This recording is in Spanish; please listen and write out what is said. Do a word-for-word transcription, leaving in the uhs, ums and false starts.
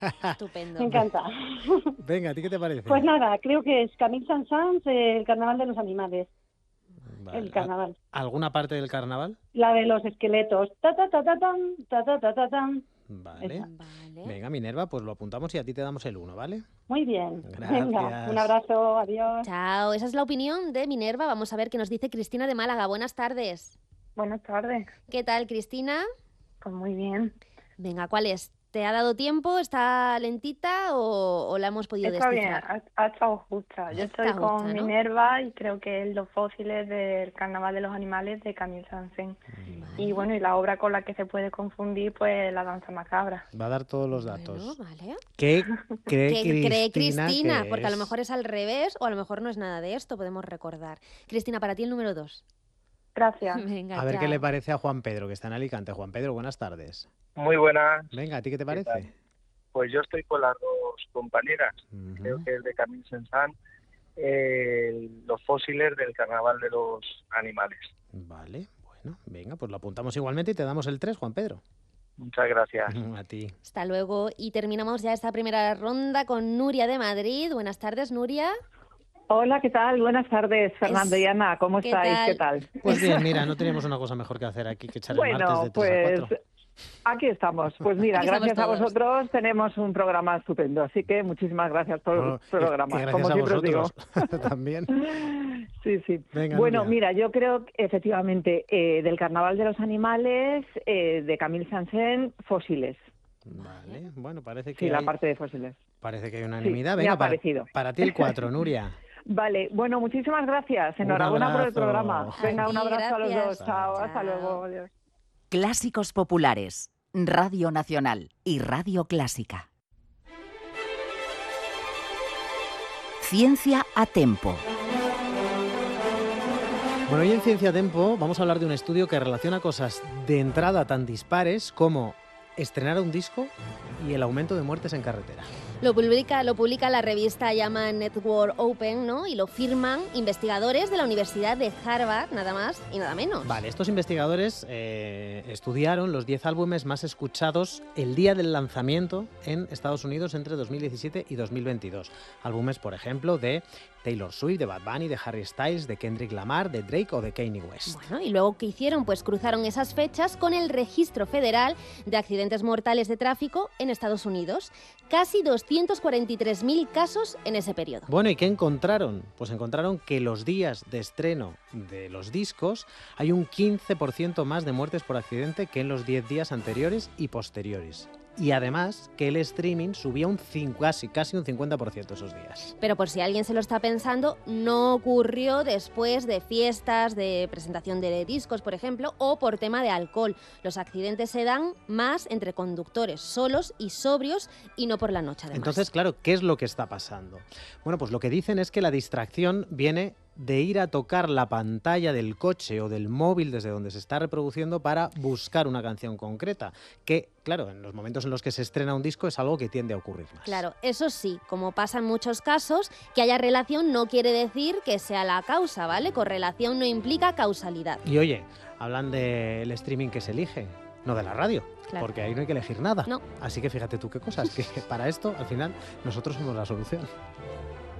Estupendo. Me encanta. Venga, ¿a ti qué te parece? Pues nada, creo que es Camille Saint-Saëns, eh, el carnaval de los animales. Vale. El carnaval. ¿Alguna parte del carnaval? La de los esqueletos. Ta ta ta ta tan, ta ta ta ta tan. Vale. Esa. Vale. Venga, Minerva, pues lo apuntamos y a ti te damos el uno, ¿vale? Muy bien. Gracias. Venga, un abrazo, adiós. Chao. Esa es la opinión de Minerva. Vamos a ver qué nos dice Cristina de Málaga. Buenas tardes. Buenas tardes. ¿Qué tal, Cristina? Pues muy bien. Venga, ¿cuál es? ¿Te ha dado tiempo? ¿Está lentita o, o la hemos podido Está bien, descifrar? ha, ha estado justa. Yo Está estoy con justa, ¿no? Minerva y creo que es Los fósiles del Carnaval de los Animales de Camille Saint-Saëns. Vale. Y bueno, y la obra con la que se puede confundir, pues La danza macabra. Va a dar todos los datos. Bueno, vale. ¿Qué cree ¿Qué Cristina? cree Cristina? que Porque a lo es? mejor es al revés o a lo mejor no es nada de esto, podemos recordar. Cristina, para ti el número dos. Gracias. Venga, A ver qué chao. le parece a Juan Pedro, que está en Alicante. Juan Pedro, buenas tardes. Muy buenas. Venga, ¿a ti qué te ¿Qué parece? Pues yo estoy con las dos compañeras. Ujú. Creo que es de Camille Saint-Saëns, eh, los fósiles del Carnaval de los Animales. Vale, bueno, venga, pues lo apuntamos igualmente y te damos el tres, Juan Pedro. Muchas gracias. A ti. Hasta luego. Y terminamos ya esta primera ronda con Nuria de Madrid. Buenas tardes, Nuria. Hola, ¿qué tal? Buenas tardes, Fernando y Ana. ¿Cómo ¿Qué estáis? tal? ¿Qué tal? Pues bien, mira, no teníamos una cosa mejor que hacer aquí que echar el martes Bueno, de tres a pues cuatro. aquí estamos. Pues mira, Aquí estamos gracias a todos. vosotros tenemos un programa estupendo. Así que muchísimas gracias por Bueno, el programa, que como gracias a siempre os digo. vosotros también. Sí, sí. Venga, Bueno, Nuria. mira, yo creo que efectivamente eh, del Carnaval de los Animales, eh, de Camille Saint-Saëns, fósiles. Vale, bueno, parece que Sí, la hay, parte de fósiles. parece que hay Sí, unanimidad. me Venga, ha para, parecido. para ti el cuatro, Nuria. Vale, bueno, muchísimas gracias. Un Enhorabuena por el abrazo. programa. Venga, un A ti, abrazo a los gracias. dos. Chao, hasta Chao. luego. Adiós. Clásicos populares, Radio Nacional y Radio Clásica. Ciencia a Tempo. Bueno, hoy en Ciencia Tempo vamos a hablar de un estudio que relaciona cosas de entrada tan dispares como estrenar un disco y el aumento de muertes en carretera. Lo publica, lo publica la revista llama Network Open, ¿no? Y lo firman investigadores de la Universidad de Harvard, nada más y nada menos. Vale, estos investigadores eh, estudiaron los diez álbumes más escuchados el día del lanzamiento en Estados Unidos entre dos mil diecisiete y dos mil veintidós. Álbumes, por ejemplo, de Taylor Swift, de Bad Bunny, de Harry Styles, de Kendrick Lamar, de Drake o de Kanye West. Bueno, y luego, ¿qué hicieron? Pues cruzaron esas fechas con el Registro Federal de Accidentes Mortales de Tráfico en Estados Unidos. Casi doscientos cuarenta y tres mil casos en ese periodo. Bueno, ¿y qué encontraron? Pues encontraron que los días de estreno de los discos hay un quince por ciento más de muertes por accidente que en los diez días anteriores y posteriores. Y además que el streaming subía un cinco, casi, casi un cincuenta por ciento esos días. Pero por si alguien se lo está pensando, no ocurrió después de fiestas, de presentación de discos, por ejemplo, o por tema de alcohol. Los accidentes se dan más entre conductores solos y sobrios y no por la noche, además. Entonces, claro, ¿qué es lo que está pasando? Bueno, pues lo que dicen es que la distracción viene de ir a tocar la pantalla del coche o del móvil desde donde se está reproduciendo para buscar una canción concreta, que, claro, en los momentos en los que se estrena un disco es algo que tiende a ocurrir más. Claro, eso sí, como pasa en muchos casos, que haya relación no quiere decir que sea la causa, ¿vale? Correlación no implica causalidad. Y oye, hablan del streaming que se elige, no de la radio, Claro. porque ahí no hay que elegir nada. No. Así que fíjate tú qué cosas, que para esto, al final, nosotros somos la solución.